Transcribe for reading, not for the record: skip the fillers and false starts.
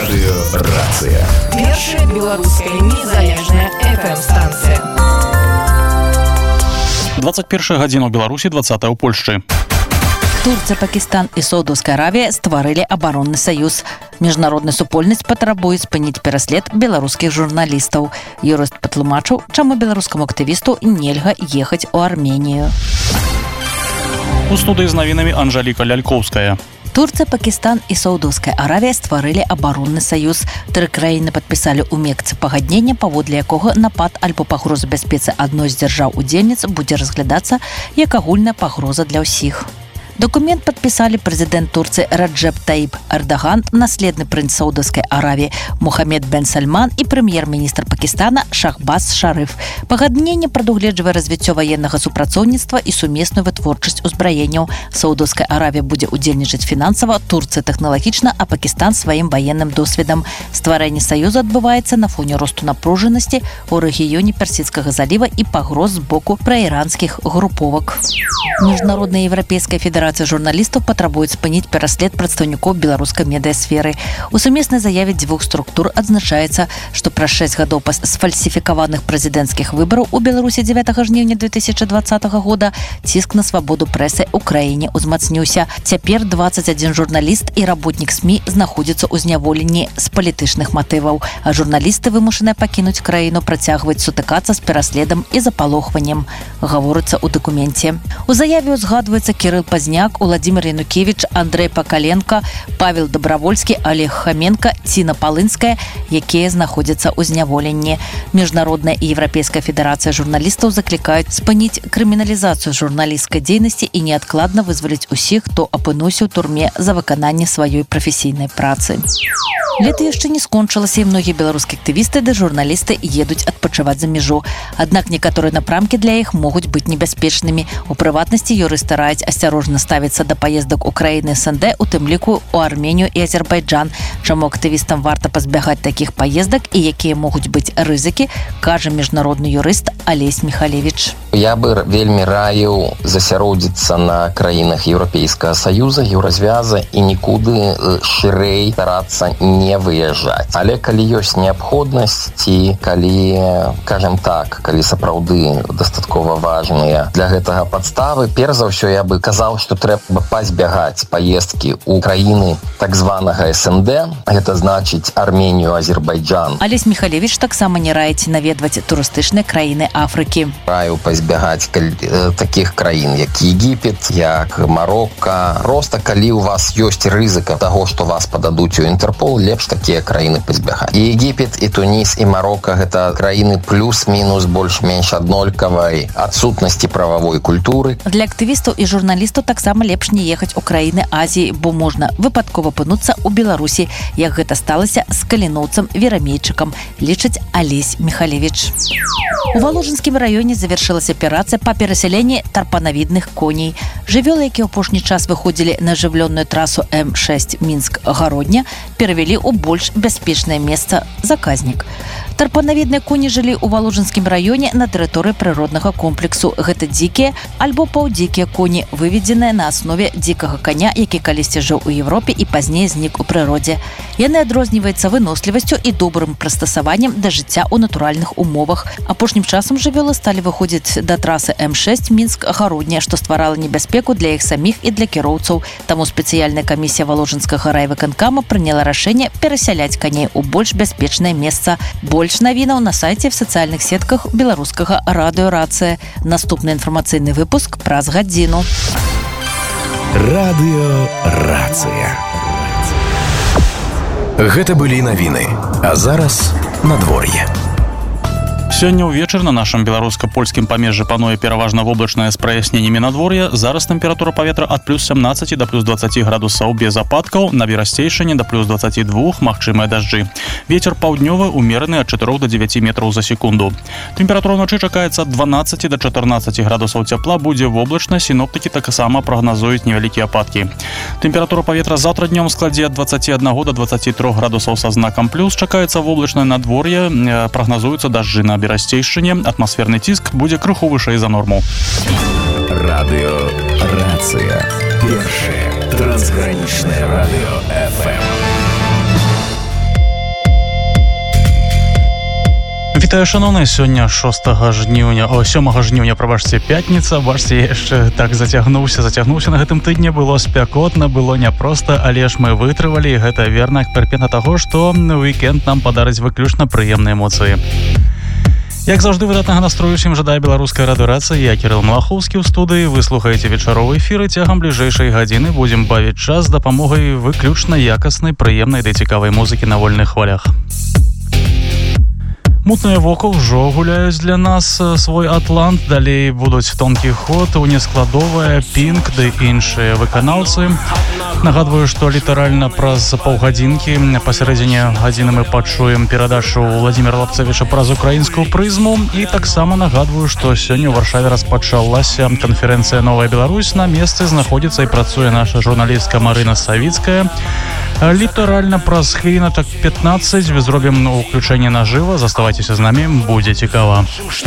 Радыёрацыя. Першая беларуская незалежная FM-станцыя. 21 гадзіна ў Беларусі, 20 ў Польшчы. Турция, Пакистан и Саудовская Аравия створили оборонный союз. Международная супольнасць патрабуе спыніць пераслед беларускіх журналістаў. Юрыст патлумачыў, чаму беларускаму актывісту нельга ехаць у Арменію. У студыі з навінамі Анжаліка Лялькоўская. Турция, Пакистан и Саудовская Аравия створили оборонный союз. Тры краіны подписали у Мекцы пагадненне, паводле якога напад альбо пагроза бяспецы адной з дзяржаў-удзельніц будзе разглядацца як агульная пагроза для ўсіх. Документ подписали президент Турции Раджеп Таип Эрдоган, наследный принц Саудовской Аравии Мухаммед бен Сальман и премьер-министр Пакистана Шахбаз Шариф. Пагадненне прадугледжвае развіццё ваеннага супрацоўніцтва і сумесную вытворчасць узбраенняў. Саудовская Аравия будзе удзельнічаць фінансава, Турция тэхналагічна, а Пакистан сваім ваенным досведам. Стварэнне саюза адбываецца на фоне росту напружанасці ў рэгіёне Персідскага заліва і пагроз з боку праіранскіх груповак. Международная Европейская федерация журналистов потребует спыніць пераслед прадстаўнікоў беларускай медыасферы. У сумеснай заяве дзвюх структур адзначаецца, што праз 6 гадоў сфальсіфікаваных прэзідэнцкіх выбараў у Беларусі 9 жніўня 2020 года ціск на свабоду прэсы ў краіне ўзмацніўся. Цяпер 21 журналіст і работнік СМІ знаходзяцца ў зняволенні з палітычных матываў, а журналісты вымушаныя пакінуць краіну, працягваюць сутыкацца з пераследам і запалохваннем, гаворыцца ў дакуменце. У заяве узгадваецца Кірыл Пазняк, Владимир Янукевич, Андрей Покаленко, Павел Добровольский, Олег Хоменко, Тина Полынская, якія знаходзяцца ў зняволенні. Международная и Европейская федерация журналистов закликают спыніць крыміналізацыю журналісцкай дзейнасці і неадкладна вызваліць усіх, хто апынуўся ў турме за выкананне сваёй прафесійнай працы. Лето яшчэ не скончылася, і многія беларускія актывісты ды журналісты едуць адпачываць за мяжу. Аднак некаторыя напрамкі для іх могуць быць небяспечнымі. У прыватнасці юрысты раяць асцярожна ставіцца да паездак у краіны СНД, у тым ліку у Арменію і Азербайджан. Чаму актывістам варта пазбягаць такіх паездак і якія могуць быць рызыкі, кажа міжнародны юрыст Алесь Михалевич. Я бы вельмі раіў засяродзіцца на краінах Еўрапейскага Саюза, еўразвяза і нікуды шырэй старацца не выязджаць. Але калі ёсць неабходнасць ці калі, кажам так, калі сапраўды дастаткова важныя для гэтага падставы, перш за ўсё я бы казаў, што трэба пазбягаць паездкі ў краіны так званага СНД, гэта значыць Арменію, Азербайджан. Алесь Михалевич таксама не раіць наведваць турыстычныя краіны Афрыкі. Раю пазбягаць такіх краін, як Егіпет, як Марокко. Проста калі у вас ёсць рызыка таго, што вас пададуць у Інтэрпол, лепш такія краіны пазбягаць. І Егіпет, і Туніс, і Марокко гэта краіны плюс-мінус больш-менш аднолькавай адсутнасці прававой культуры. Для актывістаў і журналістаў таксама лепш не ехаць у краіны Азіі, бо можна выпадкова апынуцца ў Беларусі, як гэта сталася з каліноўцам Верамейчыкам, лічыць Алесь Михалевич. У Валожынскім раёне завяршылася аперацыя па перасяленні тарпанавідных коней. Жывёлы, якія ў апошні час выходзілі на ажыўлённую трасу М6 Мінск-Гародня, перавялі ў больш бяспечнае месца заказнік. Тарпанавідныя коні жылі ў Валожынскім раёне на тэрыторыі прыроднага комплексу. Гэта дзікія альбо паўдзікія коні, выведзеныя на аснове дзікага каня, які калісьці жыў у Еўропе і пазней знік у прыродзе. Яны адрозніваюцца вынослівасцю і добрым прыстасаваннем да жыцця ў натуральных умовах. Апошнім часам жывёлы сталі выходзіць да трасы М6 Мінск-Гародня, што стварала небяспеку для іх саміх і для кіроўцаў. Таму спецыяльная камісія Валожынскага райвыканкама прыняла рашэнне перасяляць каней у больш бяспечнае месца. Больш навінаў на сайце в сацыяльных сетках беларускага радыёрацыя. Наступны інфармацыйны выпуск праз гадзіну. Радыёрацыя. Гэта былі навіны. А зараз надвор'е. Сёння ўвечар на нашым беларуска-польскім памежжы пануе пераважна воблачнае з праясненнямі надвор'я. Зараз тэмпература паветра ад плюс 17 да плюс 20 градусаў без ападкаў, на Берасцейшыне да плюс 22, магчымыя дажджы. Вецер паўднёвы умераны ад 4 до 9 метраў за секунду. Тэмпература ўначы чакаецца ад 12 до 14 градусаў цяпла, будзе воблачна, сіноптыкі таксама прагназуюць невялікія ападкі. Тэмпература паветра заўтра днём складзе ад 21 до 23 градусаў са знакам плюс, чакаецца воблачнае надвор'е, прагназуюцца дажджы на Берасцейшыне, атмасферны ціск будзе крыху вышэй за норму. Радыёрацыя. Першае трансгранічнае радыё FM. Вітаю, шановныя, сёння 7 жніўня, прабачце, пятніца. Бачце, я яшчэ так зацягнуўся на гэтым тыдні. Было спякотна, было няпроста, але ж мы вытрывалі, і гэта верна перпетна таго, што уікенд нам падарыць выключна прыемныя эмоцыі. Як заўжды, выдатнага настрою усім жадае беларуская радыёрацыя. Я Кірыл Малахоўскі ў студыі. Вы слухаеце вечаровы эфір, і цягам бліжэйшай гадзіны будзем бавіць час з дапамогай выключна якаснай, прыемнай ды цікавай музыкі на вольных хвалях. Мутныя вока ўжо гуляюць для нас свой атлант. Далей будуць тонкі ход, унескладовая, пінк ды іншыя выканаўцы. Нагадваю, што літаральна праз паўгадзінкі пасярэдзіне гадзіны мы пачуем перадачу Владзіміра Лапцевіча праз украінскую прызму. І таксама нагадваю, што сёння ў Варшаве распачалася канферэнцыя «Новая Беларусь». На месцы знаходзіцца і працуе наша журналістка Марына Савіцкая. Літаральна праз хвілінак 15 зробім уключэнне нажыва. Заставайцеся з намі, будзе цікава.